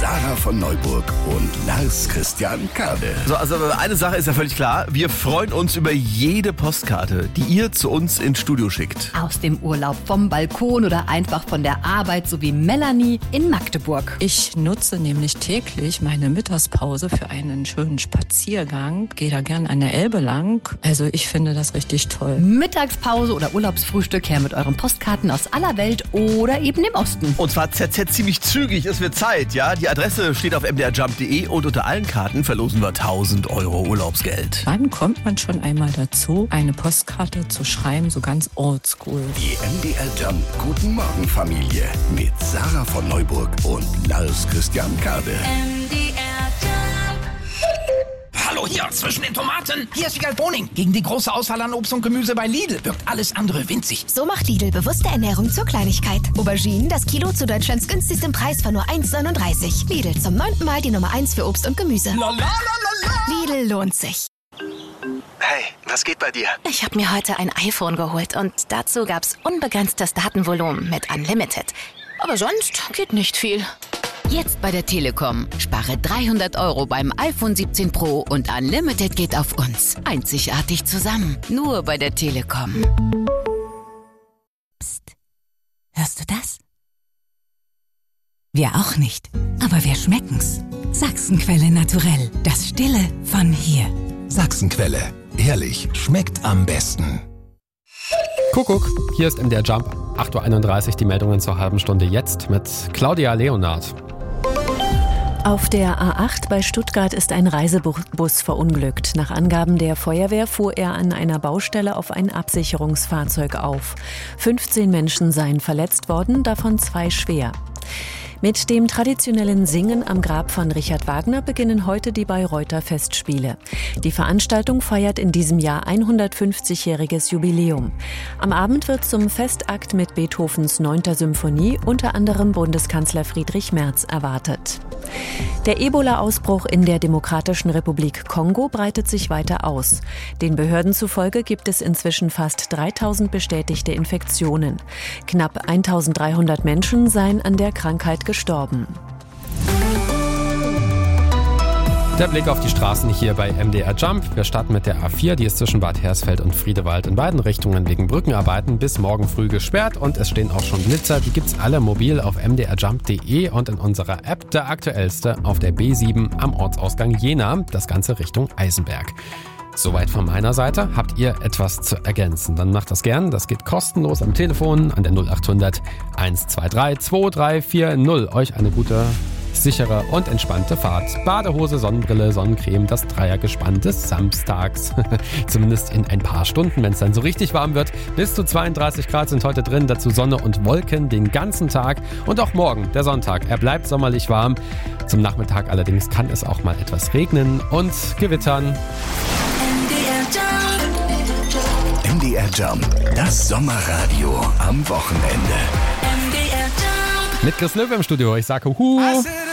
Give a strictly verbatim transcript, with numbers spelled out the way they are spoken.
Sarah von Neuburg und Lars Christian Kade. So, also eine Sache ist ja völlig klar. Wir freuen uns über jede Postkarte, die ihr zu uns ins Studio schickt. Aus dem Urlaub, vom Balkon oder einfach von der Arbeit, so wie Melanie in Magdeburg. Ich nutze nämlich täglich meine Mittagspause für einen schönen Spaziergang. Gehe da gern an der Elbe lang. Also ich finde das richtig toll. Mittagspause oder Urlaubsfrühstück her mit euren Postkarten aus aller Welt oder eben dem Osten. Und zwar Z Z ziemlich zügig, es wird Zeit, ja? Die Adresse steht auf m d r jump punkt d e und unter allen Karten verlosen wir tausend Euro Urlaubsgeld. Wann kommt man schon einmal dazu, eine Postkarte zu schreiben, so ganz oldschool? Die M D R Jump Guten Morgen Familie mit Sarah von Neuburg und Lars Christian Kade. M D R Jump. Hallo hier zwischen den Tomaten. Hier ist Wiegald Boning. Gegen die große Auswahl an Obst und Gemüse bei Lidl wirkt alles andere winzig. So macht Lidl bewusste Ernährung zur Kleinigkeit. Auberginen, das Kilo zu Deutschlands günstigstem Preis von nur eins neununddreißig. Lidl, zum neunten Mal die Nummer eins für Obst und Gemüse. La, la, la, la, la. Lidl lohnt sich. Hey, was geht bei dir? Ich habe mir heute ein iPhone geholt und dazu gab's unbegrenztes Datenvolumen mit Unlimited. Aber sonst geht nicht viel. Jetzt bei der Telekom. Spare dreihundert Euro beim iPhone siebzehn Pro und Unlimited geht auf uns. Einzigartig zusammen. Nur bei der Telekom. Psst. Hörst du das? Wir auch nicht. Aber wir schmecken's. Sachsenquelle naturell. Das Stille von hier. Sachsenquelle. Ehrlich, schmeckt am besten. Kuckuck, hier ist M D R Jump. acht Uhr einunddreißig, die Meldungen zur halben Stunde jetzt mit Claudia Leonard. Auf der A acht bei Stuttgart ist ein Reisebus verunglückt. Nach Angaben der Feuerwehr fuhr er an einer Baustelle auf ein Absicherungsfahrzeug auf. fünfzehn Menschen seien verletzt worden, davon zwei schwer. Mit dem traditionellen Singen am Grab von Richard Wagner beginnen heute die Bayreuther Festspiele. Die Veranstaltung feiert in diesem Jahr hundertfünfzigjähriges Jubiläum. Am Abend wird zum Festakt mit Beethovens neunter Symphonie unter anderem Bundeskanzler Friedrich Merz erwartet. Der Ebola-Ausbruch in der Demokratischen Republik Kongo breitet sich weiter aus. Den Behörden zufolge gibt es inzwischen fast dreitausend bestätigte Infektionen. Knapp eintausenddreihundert Menschen seien an der Krankheit gestorben. Der Blick auf die Straßen hier bei M D R Jump. Wir starten mit der A vier, die ist zwischen Bad Hersfeld und Friedewald in beiden Richtungen wegen Brückenarbeiten bis morgen früh gesperrt und es stehen auch schon Blitzer. Die gibt's alle mobil auf m d r jump punkt d e und in unserer App. Der aktuellste auf der B sieben am Ortsausgang Jena, das Ganze Richtung Eisenberg. Soweit von meiner Seite. Habt ihr etwas zu ergänzen? Dann macht das gern. Das geht kostenlos am Telefon an der null achthundert eins zwei drei zwei drei vier null. Euch eine gute, sichere und entspannte Fahrt. Badehose, Sonnenbrille, Sonnencreme, das Dreiergespann des Samstags. Zumindest in ein paar Stunden, wenn es dann so richtig warm wird. Bis zu zweiunddreißig Grad sind heute drin. Dazu Sonne und Wolken den ganzen Tag. Und auch morgen, der Sonntag. Er bleibt sommerlich warm. Zum Nachmittag allerdings kann es auch mal etwas regnen und gewittern. M D R Jump, das Sommerradio am Wochenende. M D R Jump. Mit Chris Löwe im Studio. Ich sage Huhu.